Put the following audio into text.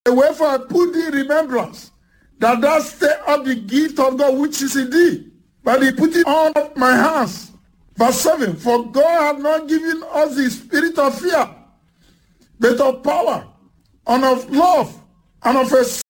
Wherefore I put thee in remembrance, that thou stir up the gift of God which is in thee, by the putting on of my hands. Verse 7, for God hath not given us the spirit of fear, but of power, and of love, and of a